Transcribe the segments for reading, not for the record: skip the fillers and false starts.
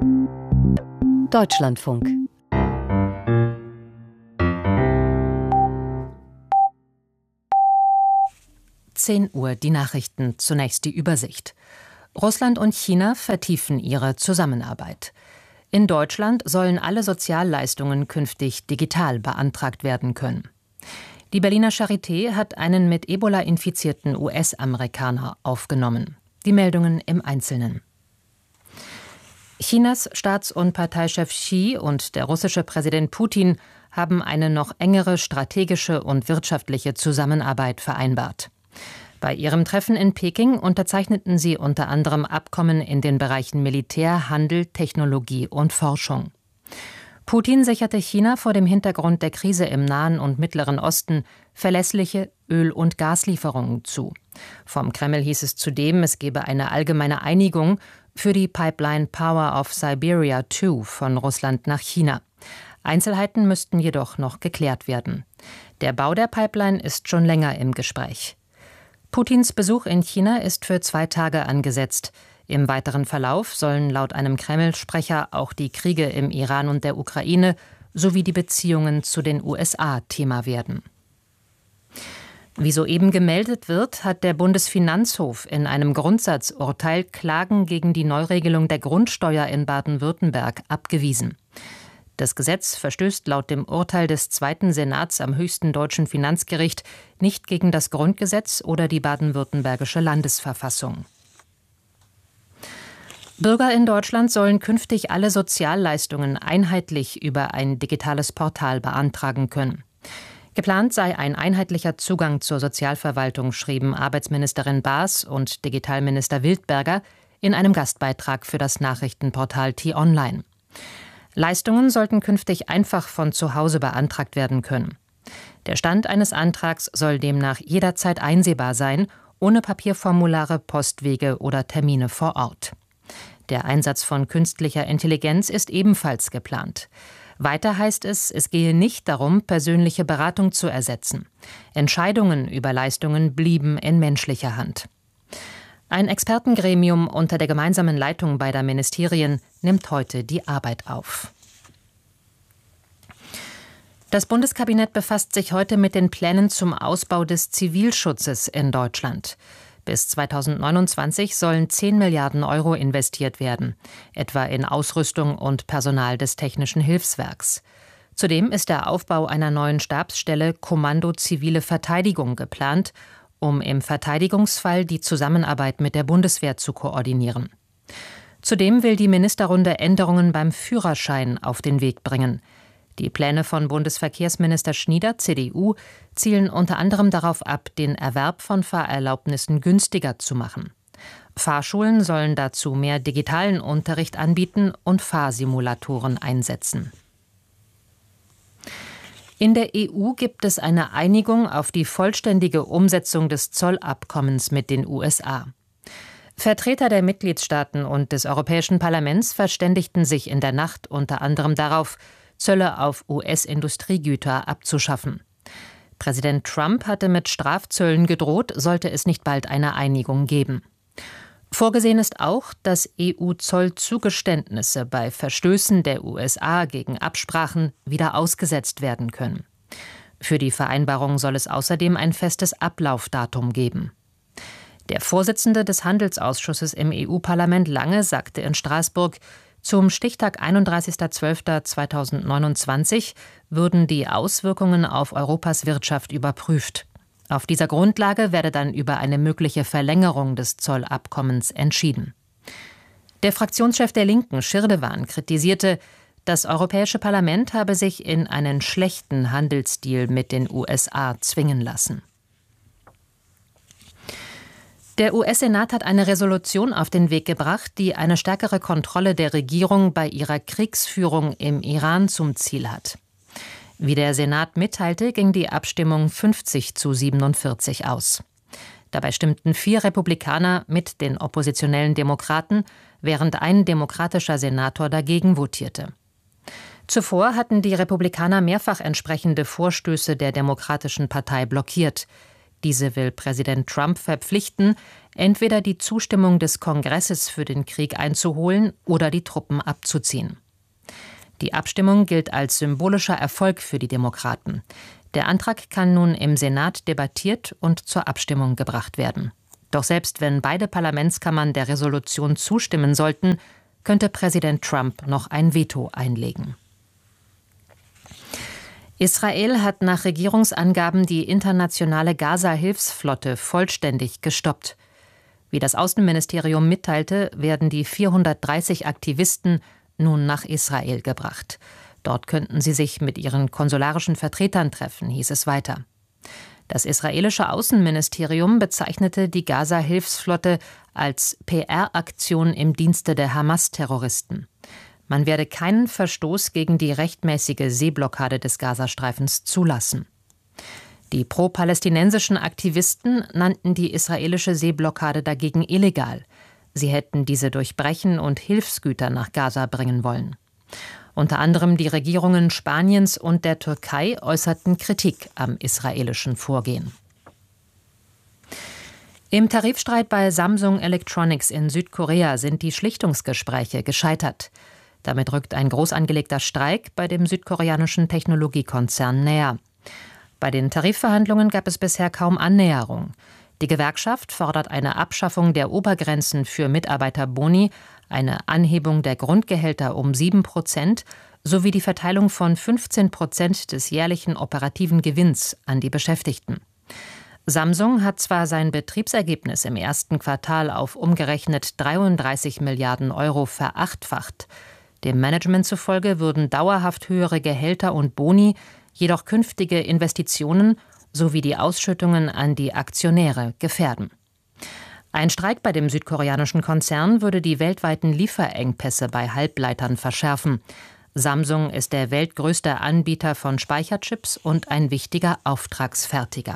Deutschlandfunk. Uhr, die Nachrichten, zunächst die Übersicht. Russland und China vertiefen ihre Zusammenarbeit. In Deutschland sollen alle Sozialleistungen künftig digital beantragt werden können. Die Berliner Charité hat einen mit Ebola infizierten US-Amerikaner aufgenommen. Die Meldungen im Einzelnen. Chinas Staats- und Parteichef Xi und der russische Präsident Putin haben eine noch engere strategische und wirtschaftliche Zusammenarbeit vereinbart. Bei ihrem Treffen in Peking unterzeichneten sie unter anderem Abkommen in den Bereichen Militär, Handel, Technologie und Forschung. Putin sicherte China vor dem Hintergrund der Krise im Nahen und Mittleren Osten verlässliche Öl- und Gaslieferungen zu. Vom Kreml hieß es zudem, es gebe eine allgemeine Einigung für die Pipeline Power of Siberia 2 von Russland nach China. Einzelheiten müssten jedoch noch geklärt werden. Der Bau der Pipeline ist schon länger im Gespräch. Putins Besuch in China ist für 2 Tage angesetzt. Im weiteren Verlauf sollen laut einem Kreml-Sprecher auch die Kriege im Iran und der Ukraine sowie die Beziehungen zu den USA Thema werden. Wie soeben gemeldet wird, hat der Bundesfinanzhof in einem Grundsatzurteil Klagen gegen die Neuregelung der Grundsteuer in Baden-Württemberg abgewiesen. Das Gesetz verstößt laut dem Urteil des Zweiten Senats am höchsten deutschen Finanzgericht nicht gegen das Grundgesetz oder die baden-württembergische Landesverfassung. Bürger in Deutschland sollen künftig alle Sozialleistungen einheitlich über ein digitales Portal beantragen können. Geplant sei ein einheitlicher Zugang zur Sozialverwaltung, schrieben Arbeitsministerin Baas und Digitalminister Wildberger in einem Gastbeitrag für das Nachrichtenportal T-Online. Leistungen sollten künftig einfach von zu Hause beantragt werden können. Der Stand eines Antrags soll demnach jederzeit einsehbar sein, ohne Papierformulare, Postwege oder Termine vor Ort. Der Einsatz von künstlicher Intelligenz ist ebenfalls geplant. Weiter heißt es, es gehe nicht darum, persönliche Beratung zu ersetzen. Entscheidungen über Leistungen blieben in menschlicher Hand. Ein Expertengremium unter der gemeinsamen Leitung beider Ministerien nimmt heute die Arbeit auf. Das Bundeskabinett befasst sich heute mit den Plänen zum Ausbau des Zivilschutzes in Deutschland. Bis 2029 sollen 10 Milliarden Euro investiert werden, etwa in Ausrüstung und Personal des Technischen Hilfswerks. Zudem ist der Aufbau einer neuen Stabsstelle Kommando Zivile Verteidigung geplant, um im Verteidigungsfall die Zusammenarbeit mit der Bundeswehr zu koordinieren. Zudem will die Ministerrunde Änderungen beim Führerschein auf den Weg bringen. Die Pläne von Bundesverkehrsminister Schnieder, CDU, zielen unter anderem darauf ab, den Erwerb von Fahrerlaubnissen günstiger zu machen. Fahrschulen sollen dazu mehr digitalen Unterricht anbieten und Fahrsimulatoren einsetzen. In der EU gibt es eine Einigung auf die vollständige Umsetzung des Zollabkommens mit den USA. Vertreter der Mitgliedstaaten und des Europäischen Parlaments verständigten sich in der Nacht unter anderem darauf, Zölle auf US-Industriegüter abzuschaffen. Präsident Trump hatte mit Strafzöllen gedroht, sollte es nicht bald eine Einigung geben. Vorgesehen ist auch, dass EU-Zollzugeständnisse bei Verstößen der USA gegen Absprachen wieder ausgesetzt werden können. Für die Vereinbarung soll es außerdem ein festes Ablaufdatum geben. Der Vorsitzende des Handelsausschusses im EU-Parlament Lange sagte in Straßburg, zum Stichtag 31.12.2029 würden die Auswirkungen auf Europas Wirtschaft überprüft. Auf dieser Grundlage werde dann über eine mögliche Verlängerung des Zollabkommens entschieden. Der Fraktionschef der Linken, Schirdewan, kritisierte, das Europäische Parlament habe sich in einen schlechten Handelsdeal mit den USA zwingen lassen. Der US-Senat hat eine Resolution auf den Weg gebracht, die eine stärkere Kontrolle der Regierung bei ihrer Kriegsführung im Iran zum Ziel hat. Wie der Senat mitteilte, ging die Abstimmung 50:47 aus. Dabei stimmten 4 Republikaner mit den oppositionellen Demokraten, während ein demokratischer Senator dagegen votierte. Zuvor hatten die Republikaner mehrfach entsprechende Vorstöße der Demokratischen Partei blockiert. Diese will Präsident Trump verpflichten, entweder die Zustimmung des Kongresses für den Krieg einzuholen oder die Truppen abzuziehen. Die Abstimmung gilt als symbolischer Erfolg für die Demokraten. Der Antrag kann nun im Senat debattiert und zur Abstimmung gebracht werden. Doch selbst wenn beide Parlamentskammern der Resolution zustimmen sollten, könnte Präsident Trump noch ein Veto einlegen. Israel hat nach Regierungsangaben die internationale Gaza-Hilfsflotte vollständig gestoppt. Wie das Außenministerium mitteilte, werden die 430 Aktivisten nun nach Israel gebracht. Dort könnten sie sich mit ihren konsularischen Vertretern treffen, hieß es weiter. Das israelische Außenministerium bezeichnete die Gaza-Hilfsflotte als PR-Aktion im Dienste der Hamas-Terroristen. Man werde keinen Verstoß gegen die rechtmäßige Seeblockade des Gazastreifens zulassen. Die pro-palästinensischen Aktivisten nannten die israelische Seeblockade dagegen illegal. Sie hätten diese durchbrechen und Hilfsgüter nach Gaza bringen wollen. Unter anderem die Regierungen Spaniens und der Türkei äußerten Kritik am israelischen Vorgehen. Im Tarifstreit bei Samsung Electronics in Südkorea sind die Schlichtungsgespräche gescheitert. Damit rückt ein groß angelegter Streik bei dem südkoreanischen Technologiekonzern näher. Bei den Tarifverhandlungen gab es bisher kaum Annäherung. Die Gewerkschaft fordert eine Abschaffung der Obergrenzen für Mitarbeiterboni, eine Anhebung der Grundgehälter um 7% sowie die Verteilung von 15% des jährlichen operativen Gewinns an die Beschäftigten. Samsung hat zwar sein Betriebsergebnis im ersten Quartal auf umgerechnet 33 Milliarden Euro verachtfacht. Dem Management zufolge würden dauerhaft höhere Gehälter und Boni jedoch künftige Investitionen sowie die Ausschüttungen an die Aktionäre gefährden. Ein Streik bei dem südkoreanischen Konzern würde die weltweiten Lieferengpässe bei Halbleitern verschärfen. Samsung ist der weltgrößte Anbieter von Speicherchips und ein wichtiger Auftragsfertiger.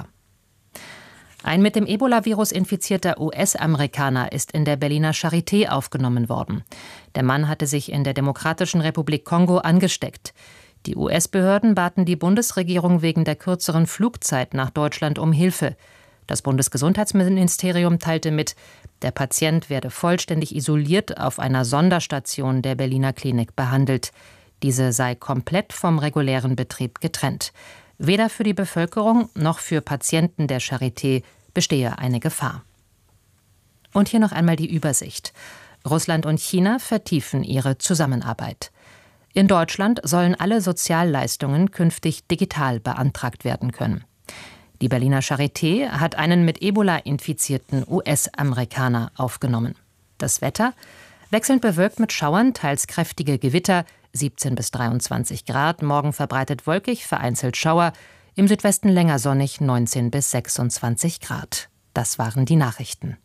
Ein mit dem Ebola-Virus infizierter US-Amerikaner ist in der Berliner Charité aufgenommen worden. Der Mann hatte sich in der Demokratischen Republik Kongo angesteckt. Die US-Behörden baten die Bundesregierung wegen der kürzeren Flugzeit nach Deutschland um Hilfe. Das Bundesgesundheitsministerium teilte mit, der Patient werde vollständig isoliert auf einer Sonderstation der Berliner Klinik behandelt. Diese sei komplett vom regulären Betrieb getrennt. Weder für die Bevölkerung noch für Patienten der Charité bestehe eine Gefahr. Und hier noch einmal die Übersicht. Russland und China vertiefen ihre Zusammenarbeit. In Deutschland sollen alle Sozialleistungen künftig digital beantragt werden können. Die Berliner Charité hat einen mit Ebola infizierten US-Amerikaner aufgenommen. Das Wetter? Wechselnd bewölkt mit Schauern, teils kräftige Gewitter, 17 bis 23 Grad, morgen verbreitet wolkig, vereinzelt Schauer, im Südwesten länger sonnig, 19 bis 26 Grad. Das waren die Nachrichten.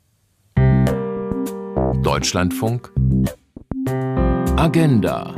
Deutschlandfunk Agenda.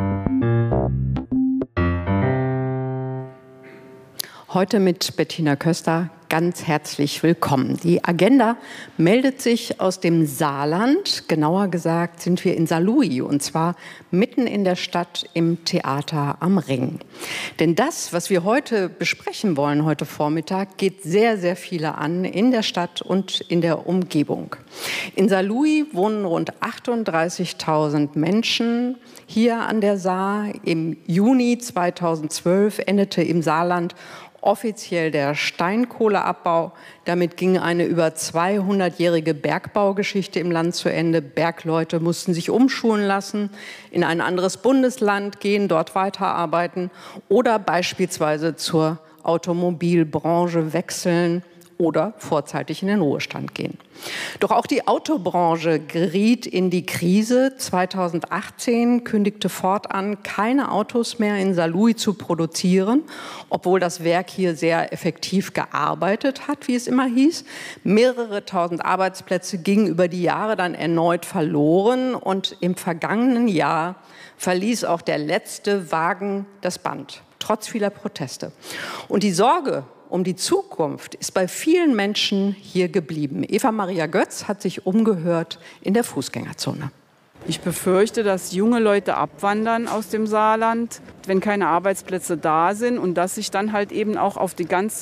Heute mit Bettina Köster. Ganz herzlich willkommen. Die Agenda meldet sich aus dem Saarland. Genauer gesagt sind wir in Saarlouis und zwar mitten in der Stadt im Theater am Ring. Denn das, was wir heute besprechen wollen, heute Vormittag, geht sehr, sehr viele an in der Stadt und in der Umgebung. In Saarlouis wohnen rund 38.000 Menschen. Hier an der Saar im Juni 2012 endete im Saarland offiziell der Steinkohleabbau. Damit ging eine über 200-jährige Bergbaugeschichte im Land zu Ende. Bergleute mussten sich umschulen lassen, in ein anderes Bundesland gehen, dort weiterarbeiten oder beispielsweise zur Automobilbranche wechseln oder vorzeitig in den Ruhestand gehen. Doch auch die Autobranche geriet in die Krise. 2018 kündigte Ford an, keine Autos mehr in Saarlouis zu produzieren, obwohl das Werk hier sehr effektiv gearbeitet hat, wie es immer hieß. Mehrere tausend Arbeitsplätze gingen über die Jahre dann erneut verloren und im vergangenen Jahr verließ auch der letzte Wagen das Band, trotz vieler Proteste. Und die Sorge um die Zukunft ist bei vielen Menschen hier geblieben. Eva-Maria Götz hat sich umgehört in der Fußgängerzone. Ich befürchte, dass junge Leute abwandern aus dem Saarland. wenn keine Arbeitsplätze da sind und das sich dann halt eben auch auf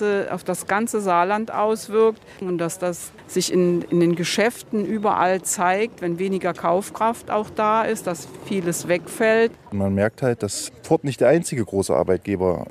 das ganze Saarland auswirkt und dass das sich in den Geschäften überall zeigt, wenn weniger Kaufkraft auch da ist, dass vieles wegfällt. Man merkt halt, dass Ford nicht der einzige große Arbeitgeber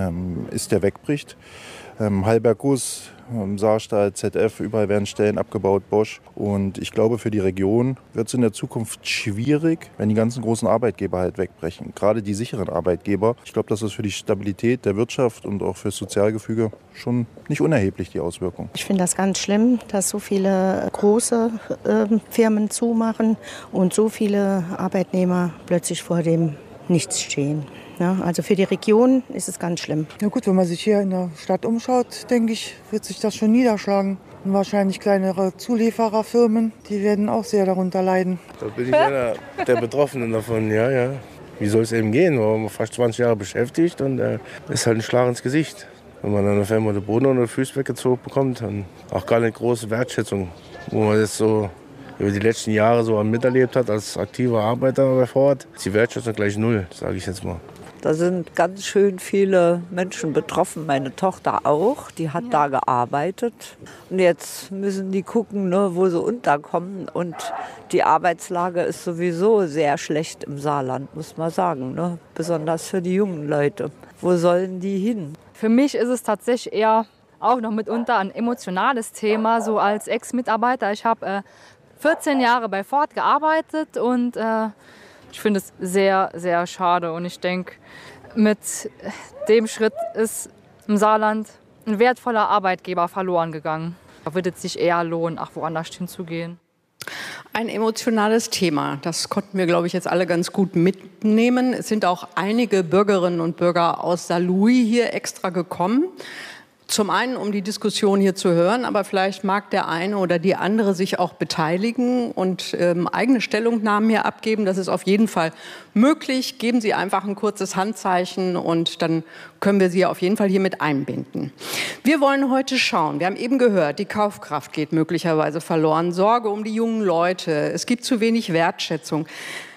ist, der wegbricht. Hallberg Guss, Saarstahl, ZF, überall werden Stellen abgebaut, Bosch. Und ich glaube, für die Region wird es in der Zukunft schwierig, wenn die ganzen großen Arbeitgeber halt wegbrechen. Gerade die sicheren Arbeitgeber. Ich glaube, das ist für die Stabilität der Wirtschaft und auch fürs Sozialgefüge schon nicht unerheblich, die Auswirkung. Ich finde das ganz schlimm, dass so viele große Firmen zumachen und so viele Arbeitnehmer plötzlich vor dem Nichts stehen. Ja, also für die Region ist es ganz schlimm. Na gut, wenn man sich hier in der Stadt umschaut, denke ich, wird sich das schon niederschlagen. Und wahrscheinlich kleinere Zuliefererfirmen, die werden auch sehr darunter leiden. Da bin ich einer der Betroffenen davon, ja. Wie soll es eben gehen? Wir haben fast 20 Jahre beschäftigt und das ist halt ein Schlag ins Gesicht. Wenn man dann auf einmal den Boden unter den Füßen weggezogen bekommt, und auch gar nicht große Wertschätzung, wo man das so über die letzten Jahre so miterlebt hat als aktiver Arbeiter bei Ford, ist die Wertschätzung gleich null, sage ich jetzt mal. Da sind ganz schön viele Menschen betroffen. Meine Tochter auch, die hat da gearbeitet. Und jetzt müssen die gucken, ne, wo sie unterkommen. Und die Arbeitslage ist sowieso sehr schlecht im Saarland, muss man sagen. Ne? Besonders für die jungen Leute. Wo sollen die hin? Für mich ist es tatsächlich eher auch noch mitunter ein emotionales Thema, so als Ex-Mitarbeiter. Ich habe 14 Jahre bei Ford gearbeitet und ich finde es sehr, sehr schade. Und ich denke, mit dem Schritt ist im Saarland ein wertvoller Arbeitgeber verloren gegangen. Da würde es sich eher lohnen, auch woanders hinzugehen. Ein emotionales Thema, das konnten wir, glaube ich, jetzt alle ganz gut mitnehmen. Es sind auch einige Bürgerinnen und Bürger aus Saarlouis hier extra gekommen. Zum einen, um die Diskussion hier zu hören, aber vielleicht mag der eine oder die andere sich auch beteiligen und eigene Stellungnahmen hier abgeben. Das ist auf jeden Fall möglich. Geben Sie einfach ein kurzes Handzeichen und dann können wir Sie auf jeden Fall hier mit einbinden. Wir wollen heute schauen. Wir haben eben gehört, die Kaufkraft geht möglicherweise verloren. Sorge um die jungen Leute. Es gibt zu wenig Wertschätzung.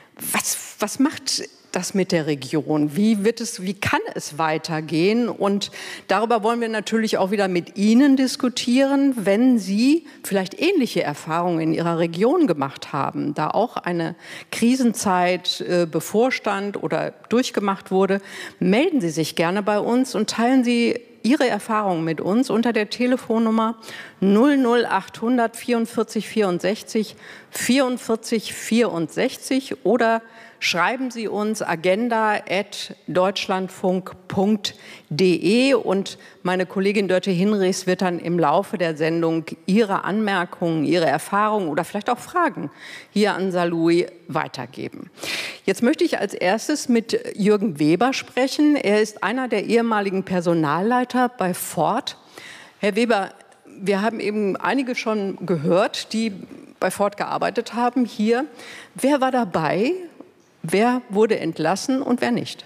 Was macht das mit der Region? Wie kann es weitergehen? Und darüber wollen wir natürlich auch wieder mit Ihnen diskutieren, wenn Sie vielleicht ähnliche Erfahrungen in Ihrer Region gemacht haben, da auch eine Krisenzeit bevorstand oder durchgemacht wurde. Melden Sie sich gerne bei uns und teilen Sie Ihre Erfahrungen mit uns unter der Telefonnummer 00800 44 64 44 64 oder schreiben Sie uns agenda@deutschlandfunk.de und meine Kollegin Dörte Hinrichs wird dann im Laufe der Sendung Ihre Anmerkungen, Ihre Erfahrungen oder vielleicht auch Fragen hier an Saarlouis weitergeben. Jetzt möchte ich als erstes mit Jürgen Weber sprechen. Er ist einer der ehemaligen Personalleiter bei Ford. Herr Weber, wir haben eben einige schon gehört, die bei Ford gearbeitet haben hier. Wer war dabei? Wer wurde entlassen und wer nicht?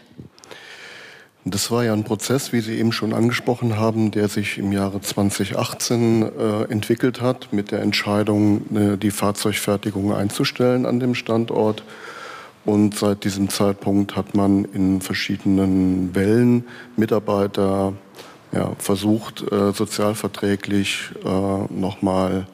Das war ja ein Prozess, wie Sie eben schon angesprochen haben, der sich im Jahre 2018 entwickelt hat mit der Entscheidung, die Fahrzeugfertigung einzustellen an dem Standort. Und seit diesem Zeitpunkt hat man in verschiedenen Wellen Mitarbeiter versucht, sozialverträglich nochmal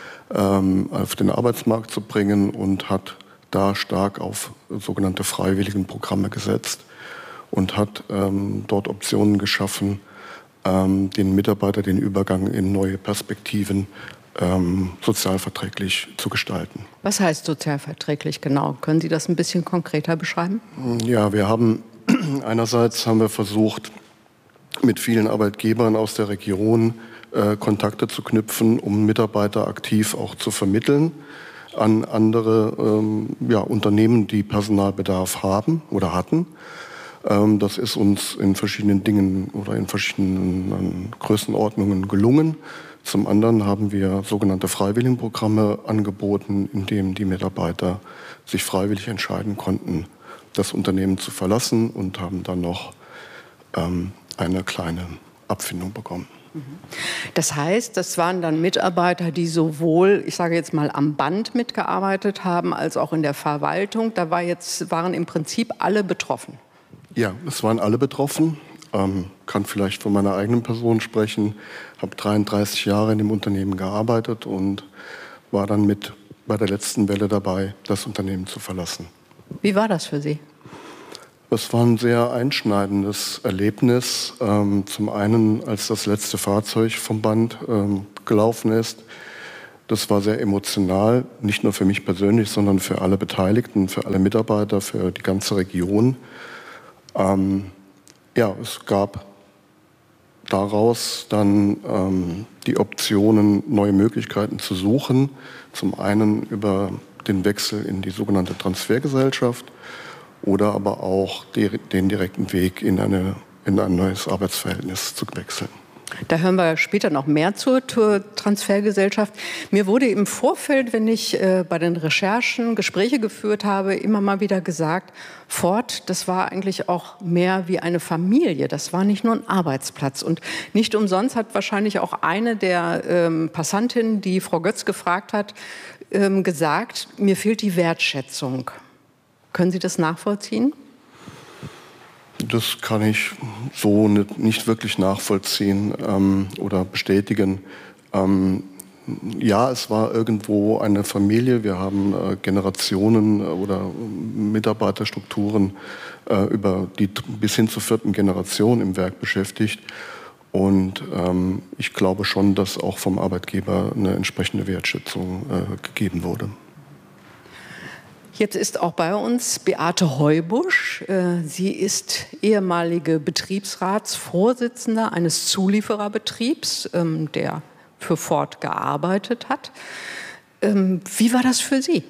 auf den Arbeitsmarkt zu bringen und hat da stark auf sogenannte Freiwilligenprogramme gesetzt und hat dort Optionen geschaffen, den Mitarbeitern den Übergang in neue Perspektiven sozialverträglich zu gestalten. Was heißt sozialverträglich genau? Können Sie das ein bisschen konkreter beschreiben? Ja, einerseits haben wir versucht, mit vielen Arbeitgebern aus der Region Kontakte zu knüpfen, um Mitarbeiter aktiv auch zu vermitteln an andere Unternehmen, die Personalbedarf haben oder hatten. Das ist uns in verschiedenen Dingen oder in verschiedenen Größenordnungen gelungen. Zum anderen haben wir sogenannte Freiwilligenprogramme angeboten, in denen die Mitarbeiter sich freiwillig entscheiden konnten, das Unternehmen zu verlassen und haben dann noch eine kleine Abfindung bekommen. Das heißt, das waren dann Mitarbeiter, die sowohl, ich sage jetzt mal, am Band mitgearbeitet haben, als auch in der Verwaltung. Da waren im Prinzip alle betroffen. Ja, es waren alle betroffen. Kann vielleicht von meiner eigenen Person sprechen. Habe 33 Jahre in dem Unternehmen gearbeitet und war dann mit bei der letzten Welle dabei, das Unternehmen zu verlassen. Wie war das für Sie? Es war ein sehr einschneidendes Erlebnis. Zum einen, als das letzte Fahrzeug vom Band gelaufen ist. Das war sehr emotional, nicht nur für mich persönlich, sondern für alle Beteiligten, für alle Mitarbeiter, für die ganze Region. Es gab daraus dann die Optionen, neue Möglichkeiten zu suchen. Zum einen über den Wechsel in die sogenannte Transfergesellschaft oder aber auch den direkten Weg in ein neues Arbeitsverhältnis zu wechseln. Da hören wir später noch mehr zur Transfergesellschaft. Mir wurde im Vorfeld, wenn ich bei den Recherchen Gespräche geführt habe, immer mal wieder gesagt, Ford, das war eigentlich auch mehr wie eine Familie. Das war nicht nur ein Arbeitsplatz. Und nicht umsonst hat wahrscheinlich auch eine der Passantinnen, die Frau Götz gefragt hat, gesagt, mir fehlt die Wertschätzung. Können Sie das nachvollziehen? Das kann ich so nicht wirklich nachvollziehen oder bestätigen. Ja, es war irgendwo eine Familie. Wir haben Generationen oder Mitarbeiterstrukturen bis hin zur 4. Generation im Werk beschäftigt. Und ich glaube schon, dass auch vom Arbeitgeber eine entsprechende Wertschätzung gegeben wurde. Jetzt ist auch bei uns Beate Heubusch. Sie ist ehemalige Betriebsratsvorsitzende eines Zuliefererbetriebs, der für Ford gearbeitet hat. Wie war das für Sie?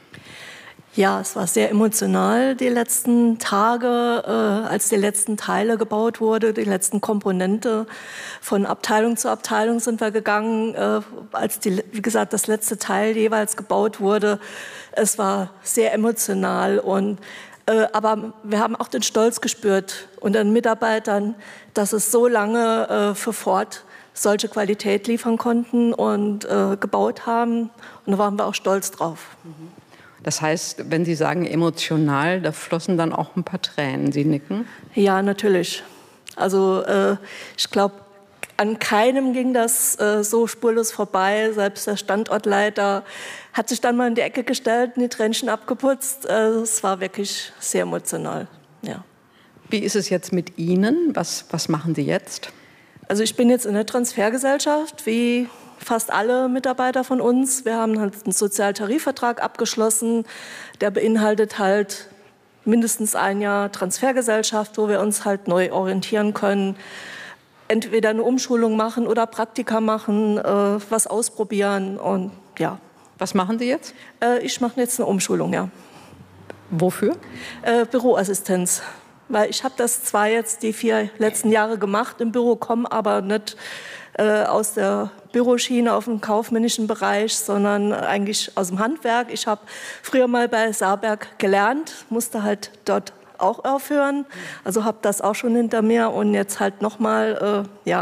Ja, es war sehr emotional die letzten Tage, als die letzten Teile gebaut wurde, die letzten Komponente. Von Abteilung zu Abteilung sind wir gegangen, als wie gesagt, das letzte Teil jeweils gebaut wurde. Es war sehr emotional aber wir haben auch den Stolz gespürt unter den Mitarbeitern, dass es so lange für Ford solche Qualität liefern konnten und gebaut haben. Und da waren wir auch stolz drauf. Das heißt, wenn Sie sagen emotional, da flossen dann auch ein paar Tränen. Sie nicken? Ja, natürlich. Also ich glaube, an keinem ging das so spurlos vorbei. Selbst der Standortleiter hat sich dann mal in die Ecke gestellt und die Tränchen abgeputzt. Es war wirklich sehr emotional. Ja. Wie ist es jetzt mit Ihnen? Was machen Sie jetzt? Also ich bin jetzt in der Transfergesellschaft, wie fast alle Mitarbeiter von uns. Wir haben halt einen Sozialtarifvertrag abgeschlossen. Der beinhaltet halt mindestens ein Jahr Transfergesellschaft, wo wir uns halt neu orientieren können. Entweder eine Umschulung machen oder Praktika machen, was ausprobieren und ja. Was machen Sie jetzt? Ich mache jetzt eine Umschulung, ja. Wofür? Büroassistenz. Weil ich habe das zwar jetzt die 4 letzten Jahre gemacht im Büro, komme aber nicht aus der Büroschiene auf dem kaufmännischen Bereich, sondern eigentlich aus dem Handwerk. Ich habe früher mal bei Saarberg gelernt, musste halt dort auch aufhören. Also habe das auch schon hinter mir und jetzt halt nochmal,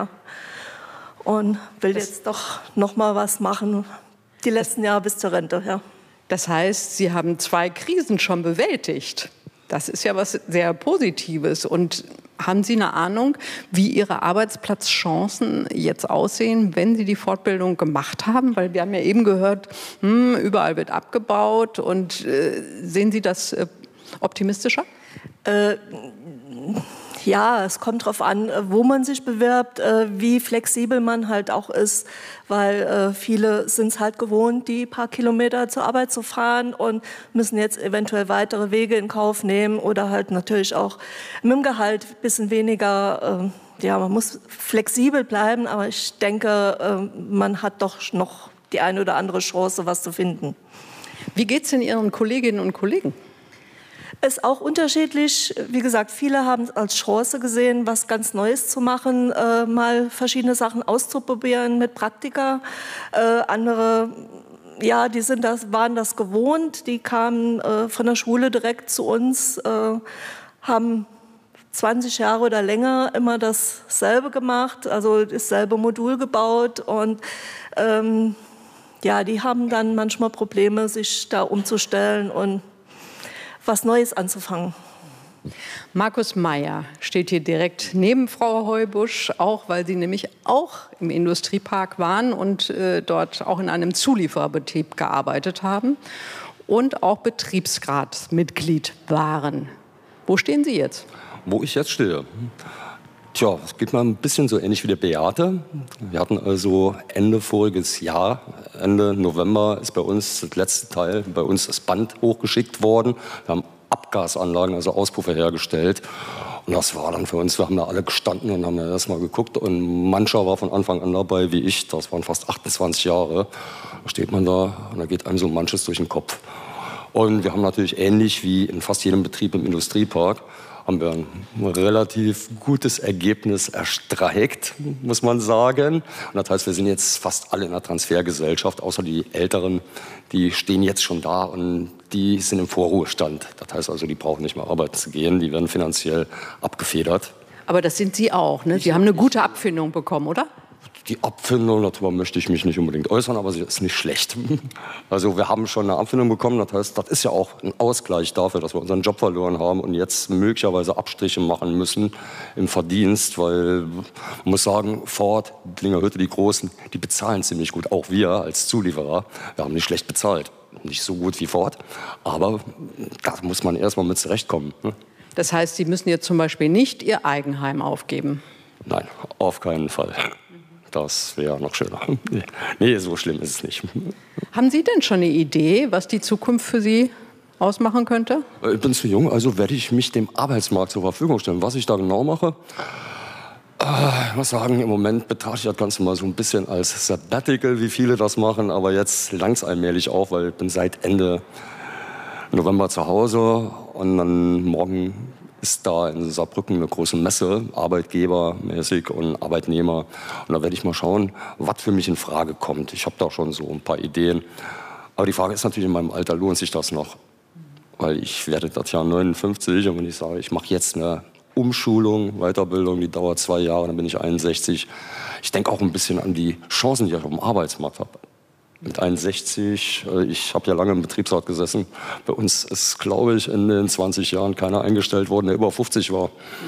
und will jetzt doch nochmal was machen, die letzten Jahre bis zur Rente, ja. Das heißt, Sie haben 2 Krisen schon bewältigt. Das ist ja was sehr Positives. Und haben Sie eine Ahnung, wie Ihre Arbeitsplatzchancen jetzt aussehen, wenn Sie die Fortbildung gemacht haben? Weil wir haben ja eben gehört, überall wird abgebaut. Und sehen Sie das optimistischer? Ja, es kommt darauf an, wo man sich bewirbt, wie flexibel man halt auch ist, weil viele sind es halt gewohnt, die paar Kilometer zur Arbeit zu fahren und müssen jetzt eventuell weitere Wege in Kauf nehmen oder halt natürlich auch mit dem Gehalt ein bisschen weniger. Man muss flexibel bleiben, aber ich denke, man hat doch noch die eine oder andere Chance, was zu finden. Wie geht es denn Ihren Kolleginnen und Kollegen? Ist auch unterschiedlich. Wie gesagt, viele haben es als Chance gesehen, was ganz Neues zu machen, mal verschiedene Sachen auszuprobieren mit Praktika. Andere, ja, waren das gewohnt. Die kamen von der Schule direkt zu uns, haben 20 Jahre oder länger immer dasselbe gemacht, also dasselbe Modul gebaut und die haben dann manchmal Probleme, sich da umzustellen und was Neues anzufangen. Markus Meyer steht hier direkt neben Frau Heubusch, auch weil Sie nämlich auch im Industriepark waren und dort auch in einem Zuliefererbetrieb gearbeitet haben und auch Betriebsratsmitglied waren. Wo stehen Sie jetzt? Wo ich jetzt stehe? Tja, es geht mir ein bisschen so ähnlich wie der Beate. Wir hatten also Ende voriges Jahr, Ende November, ist bei uns das letzte Teil, bei uns das Band hochgeschickt worden. Wir haben Abgasanlagen, also Auspuffe hergestellt. Und das war dann für uns, wir haben da alle gestanden und haben da erstmal geguckt. Und mancher war von Anfang an dabei, wie ich, das waren fast 28 Jahre. Da steht man da und da geht einem so manches durch den Kopf. Und wir haben natürlich ähnlich wie in fast jedem Betrieb im Industriepark, haben wir ein relativ gutes Ergebnis erstreikt, muss man sagen. Und das heißt, wir sind jetzt fast alle in der Transfergesellschaft, außer die Älteren, die stehen jetzt schon da und die sind im Vorruhestand. Das heißt also, die brauchen nicht mehr arbeiten zu gehen, die werden finanziell abgefedert. Aber das sind Sie auch, ne? Sie haben eine gute Abfindung bekommen, oder? Die Abfindung, darüber möchte ich mich nicht unbedingt äußern, aber sie ist nicht schlecht. Also wir haben schon eine Abfindung bekommen, das heißt, das ist ja auch ein Ausgleich dafür, dass wir unseren Job verloren haben und jetzt möglicherweise Abstriche machen müssen im Verdienst, weil man muss sagen, Ford, Dlingerhütte, die Großen, die bezahlen ziemlich gut, auch wir als Zulieferer, wir haben nicht schlecht bezahlt. Nicht so gut wie Ford, aber da muss man erstmal mit zurechtkommen. Ne? Das heißt, Sie müssen jetzt zum Beispiel nicht Ihr Eigenheim aufgeben? Nein, auf keinen Fall. Das wäre noch schöner. Nee, so schlimm ist es nicht. Haben Sie denn schon eine Idee, was die Zukunft für Sie ausmachen könnte? Ich bin zu jung, also werde ich mich dem Arbeitsmarkt zur Verfügung stellen. Was ich da genau mache, ich muss sagen, im Moment betrachte ich das Ganze mal so ein bisschen als Sabbatical, wie viele das machen. Aber jetzt langt es allmählich auf, weil ich bin seit Ende November zu Hause und dann morgen ist da in Saarbrücken eine große Messe, arbeitgebermäßig und Arbeitnehmer. Und da werde ich mal schauen, was für mich in Frage kommt. Ich habe da schon so ein paar Ideen. Aber die Frage ist natürlich, in meinem Alter lohnt sich das noch? Weil ich werde das Jahr 59 und wenn ich sage, ich mache jetzt eine Umschulung, Weiterbildung, die dauert 2 Jahre, dann bin ich 61. Ich denke auch ein bisschen an die Chancen, die ich auf dem Arbeitsmarkt habe. Mit 61, ich habe ja lange im Betriebsrat gesessen. Bei uns ist, glaube ich, in den 20 Jahren keiner eingestellt worden, der über 50 war.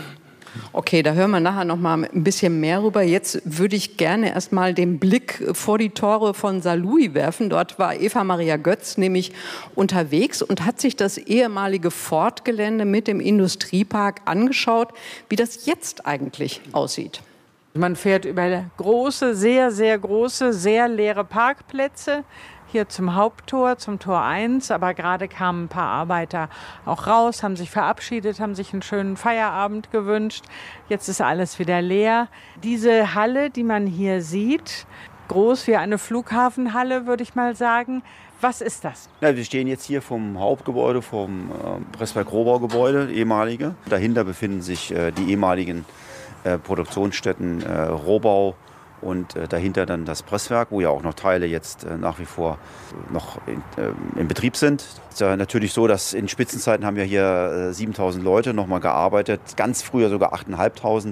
Okay, da hören wir nachher noch mal ein bisschen mehr rüber. Jetzt würde ich gerne erst mal den Blick vor die Tore von Saarlouis werfen. Dort war Eva Maria Götz nämlich unterwegs und hat sich das ehemalige Ford-Gelände mit dem Industriepark angeschaut, wie das jetzt eigentlich aussieht. Man fährt über große, sehr, sehr große, sehr leere Parkplätze hier zum Haupttor, zum Tor 1. Aber gerade kamen ein paar Arbeiter auch raus, haben sich verabschiedet, haben sich einen schönen Feierabend gewünscht. Jetzt ist alles wieder leer. Diese Halle, die man hier sieht, groß wie eine Flughafenhalle, würde ich mal sagen. Was ist das? Ja, wir stehen jetzt hier vom Hauptgebäude, vom Presswerk-Rohbau-Gebäude, ehemalige. Dahinter befinden sich die ehemaligen Produktionsstätten Rohbau und dahinter dann das Presswerk, wo ja auch noch Teile jetzt nach wie vor noch in Betrieb sind. Es ist ja natürlich so, dass in Spitzenzeiten haben wir hier 7.000 Leute noch mal gearbeitet, ganz früher sogar 8.500.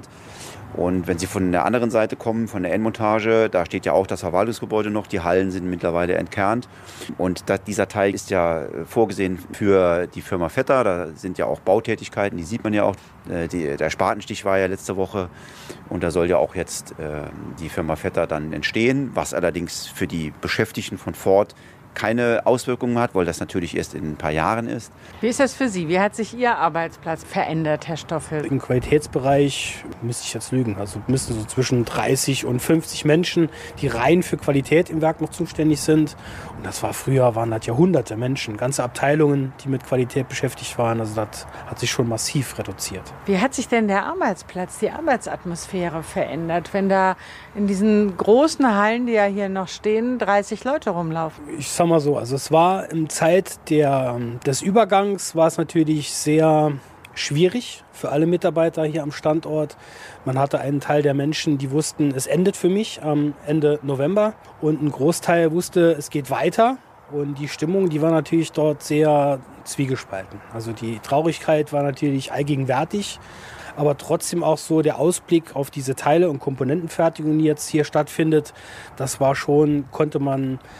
Und wenn Sie von der anderen Seite kommen, von der Endmontage, da steht ja auch das Verwaltungsgebäude noch. Die Hallen sind mittlerweile entkernt. Und dieser Teil ist ja vorgesehen für die Firma Vetter. Da sind ja auch Bautätigkeiten, die sieht man ja auch. Der Spatenstich war ja letzte Woche. Und da soll ja auch jetzt die Firma Vetter dann entstehen, was allerdings für die Beschäftigten von Ford keine Auswirkungen hat, weil das natürlich erst in ein paar Jahren ist. Wie ist das für Sie? Wie hat sich Ihr Arbeitsplatz verändert, Herr Stoffel? Im Qualitätsbereich müsste ich jetzt lügen. Also müssten so zwischen 30 und 50 Menschen, die rein für Qualität im Werk noch zuständig sind. Und das war früher, waren das ja hunderte Menschen, ganze Abteilungen, die mit Qualität beschäftigt waren. Also das hat sich schon massiv reduziert. Wie hat sich denn der Arbeitsplatz, die Arbeitsatmosphäre verändert, wenn da in diesen großen Hallen, die ja hier noch stehen, 30 Leute rumlaufen? Ich sag mal so, also es war in Zeit des Übergangs war es natürlich sehr schwierig für alle Mitarbeiter hier am Standort. Man hatte einen Teil der Menschen, die wussten, es endet für mich am Ende November und ein Großteil wusste, es geht weiter. Und die Stimmung, die war natürlich dort sehr zwiegespalten. Also die Traurigkeit war natürlich allgegenwärtig, aber trotzdem auch so der Ausblick auf diese Teile- und Komponentenfertigung, die jetzt hier stattfindet, das war schon, konnte man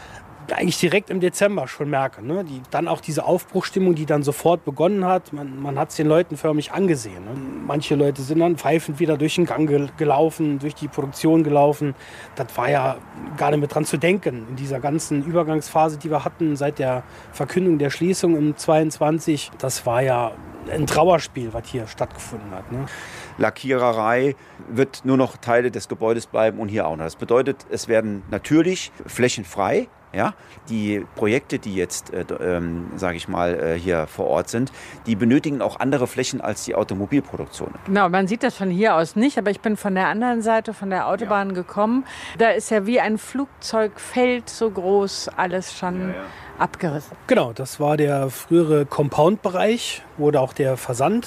eigentlich direkt im Dezember schon merke. Ne? Dann auch diese Aufbruchstimmung, die dann sofort begonnen hat. Man hat es den Leuten förmlich angesehen. Ne? Manche Leute sind dann pfeifend wieder durch den Gang gelaufen, durch die Produktion gelaufen. Das war ja gar nicht mehr dran zu denken in dieser ganzen Übergangsphase, die wir hatten seit der Verkündung der Schließung im 22. Das war ja ein Trauerspiel, was hier stattgefunden hat. Ne? Lackiererei wird nur noch Teile des Gebäudes bleiben und hier auch noch. Das bedeutet, es werden natürlich flächenfrei. Ja, die Projekte, die jetzt, sage ich mal, hier vor Ort sind, die benötigen auch andere Flächen als die Automobilproduktion. Genau, man sieht das von hier aus nicht, aber ich bin von der anderen Seite, von der Autobahn gekommen. Da ist ja wie ein Flugzeugfeld so groß alles schon abgerissen. Genau, das war der frühere Compound-Bereich, wo da auch der Versand,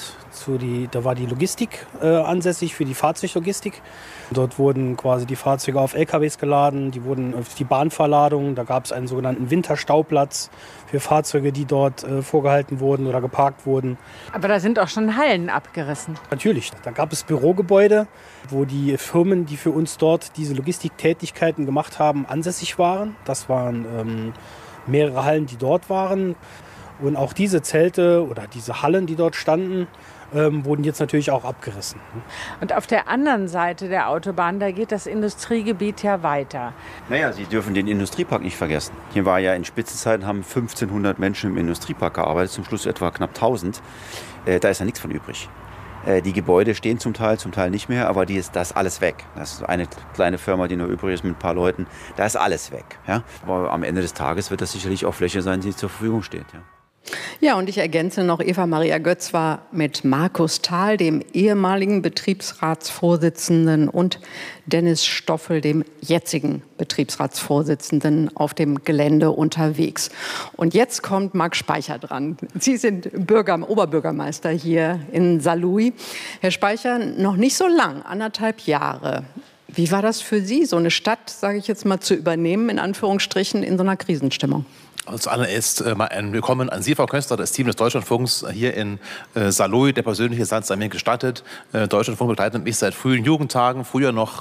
da war die Logistik ansässig für die Fahrzeuglogistik. Dort wurden quasi die Fahrzeuge auf LKWs geladen, die wurden auf die Bahnverladung. Da gab es einen sogenannten Winterstauplatz für Fahrzeuge, die dort vorgehalten wurden oder geparkt wurden. Aber da sind auch schon Hallen abgerissen. Natürlich, da gab es Bürogebäude, wo die Firmen, die für uns dort diese Logistiktätigkeiten gemacht haben, ansässig waren. Das waren mehrere Hallen, die dort waren. Und auch diese Zelte oder diese Hallen, die dort standen, wurden jetzt natürlich auch abgerissen. Und auf der anderen Seite der Autobahn, da geht das Industriegebiet ja weiter. Naja, Sie dürfen den Industriepark nicht vergessen. Hier war ja in Spitzenzeiten, haben 1500 Menschen im Industriepark gearbeitet, zum Schluss etwa knapp 1000. Da ist ja nichts von übrig. Die Gebäude stehen zum Teil nicht mehr, aber da ist alles weg. Das ist eine kleine Firma, die nur übrig ist mit ein paar Leuten. Da ist alles weg. Ja? Aber am Ende des Tages wird das sicherlich auch Fläche sein, die zur Verfügung steht. Ja. Ja, und ich ergänze noch, Eva-Maria Götz war mit Markus Thal, dem ehemaligen Betriebsratsvorsitzenden, und Dennis Stoffel, dem jetzigen Betriebsratsvorsitzenden, auf dem Gelände unterwegs. Und jetzt kommt Marc Speicher dran. Sie sind Oberbürgermeister hier in Saarlouis. Herr Speicher, noch nicht so lang, 1,5 Jahre. Wie war das für Sie, so eine Stadt, sage ich jetzt mal, zu übernehmen, in Anführungsstrichen, in so einer Krisenstimmung? Zuallererst mal ein Willkommen an Sie, Frau Köster, das Team des Deutschlandfunks hier in Saarlouis. Der persönliche Satz sei mir gestattet. Deutschlandfunk begleitet mich seit frühen Jugendtagen, früher noch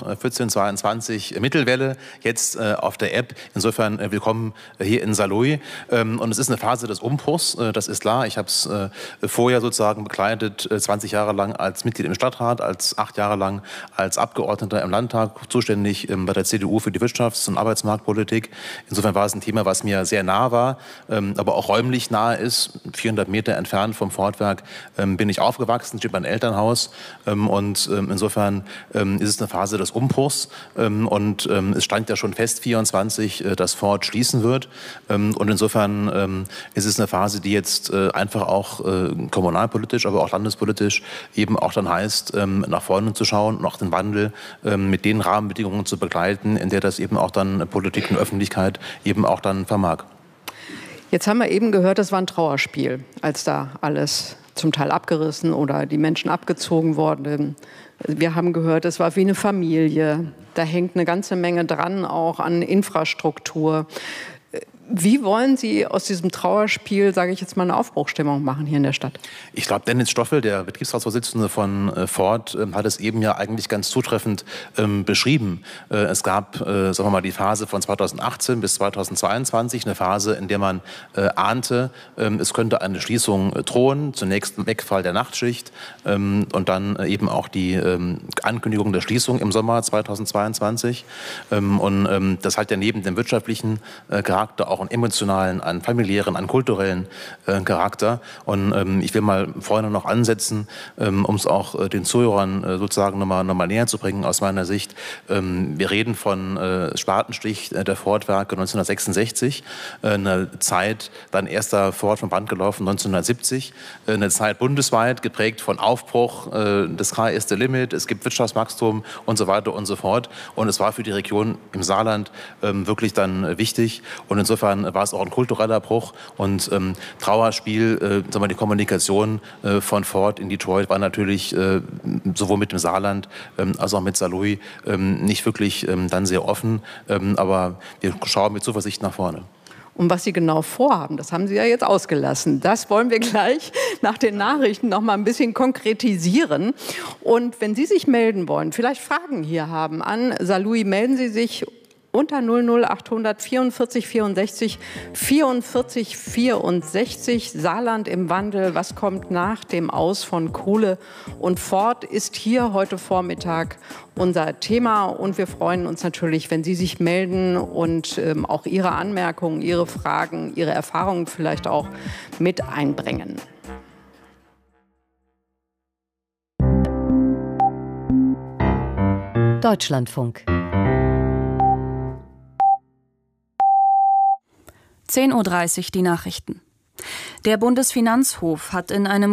1422 Mittelwelle, jetzt auf der App. Insofern willkommen hier in Saarlouis. Und es ist eine Phase des Umbruchs, das ist klar. Ich habe es vorher sozusagen begleitet, 20 Jahre lang als Mitglied im Stadtrat, 8 Jahre lang als Abgeordneter im Landtag, zuständig bei der CDU für die Wirtschafts- und Arbeitsmarktpolitik. Insofern war es ein Thema, was mir sehr nah war. Aber auch räumlich nahe ist. 400 Meter entfernt vom Fortwerk bin ich aufgewachsen, steht mein Elternhaus. Und insofern ist es eine Phase des Umbruchs. Und es stand ja schon fest, 24, dass Ford schließen wird. Und insofern ist es eine Phase, die jetzt einfach auch kommunalpolitisch, aber auch landespolitisch eben auch dann heißt, nach vorne zu schauen und auch den Wandel mit den Rahmenbedingungen zu begleiten, in der das eben auch dann Politik und Öffentlichkeit eben auch dann vermag. Jetzt haben wir eben gehört, es war ein Trauerspiel, als da alles zum Teil abgerissen oder die Menschen abgezogen wurden. Wir haben gehört, es war wie eine Familie. Da hängt eine ganze Menge dran, auch an Infrastruktur. Wie wollen Sie aus diesem Trauerspiel, sage ich jetzt mal, eine Aufbruchstimmung machen hier in der Stadt? Ich glaube, Dennis Stoffel, der Betriebsratsvorsitzende von Ford, hat es eben ja eigentlich ganz zutreffend beschrieben. Es gab, sagen wir mal, die Phase von 2018 bis 2022, eine Phase, in der man ahnte, es könnte eine Schließung drohen, zunächst ein Wegfall der Nachtschicht und dann eben auch die Ankündigung der Schließung im Sommer 2022. Und das hat ja neben dem wirtschaftlichen Charakter auch einen emotionalen, einen familiären, einen kulturellen Charakter. Und ich will mal vorne noch ansetzen, um es auch den Zuhörern sozusagen nochmal näher zu bringen aus meiner Sicht. Wir reden von Spatenstich der Ford-Werke 1966, eine Zeit, dann erster Ford vom Band gelaufen 1970, eine Zeit bundesweit geprägt von Aufbruch, das Sky is the limit, es gibt Wirtschaftswachstum und so weiter und so fort. Und es war für die Region im Saarland wirklich dann wichtig. Und insofern war es auch ein kultureller Bruch und Trauerspiel, sagen wir, die Kommunikation von Ford in Detroit war natürlich sowohl mit dem Saarland als auch mit Saarlouis nicht wirklich dann sehr offen, aber wir schauen mit Zuversicht nach vorne. Und was Sie genau vorhaben, das haben Sie ja jetzt ausgelassen. Das wollen wir gleich nach den Nachrichten noch mal ein bisschen konkretisieren. Und wenn Sie sich melden wollen, vielleicht Fragen hier haben an Saarlouis, melden Sie sich unter 00800 44 64 44 64. Saarland im Wandel. Was kommt nach dem Aus von Kohle und Ford ist hier heute Vormittag unser Thema. Und wir freuen uns natürlich, wenn Sie sich melden und auch Ihre Anmerkungen, Ihre Fragen, Ihre Erfahrungen vielleicht auch mit einbringen. Deutschlandfunk. 10:30 Uhr die Nachrichten. Der Bundesfinanzhof hat in einem